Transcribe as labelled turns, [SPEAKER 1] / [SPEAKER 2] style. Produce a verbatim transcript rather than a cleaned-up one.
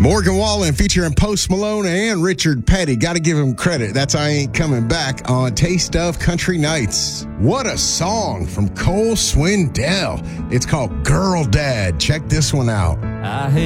[SPEAKER 1] Morgan Wallen featuring Post Malone and Richard Petty. Got to give him credit. That's I Ain't Coming Back on Taste of Country Nights. What a song from Cole Swindell. It's called Girl Dad. Check this one out.
[SPEAKER 2] I hate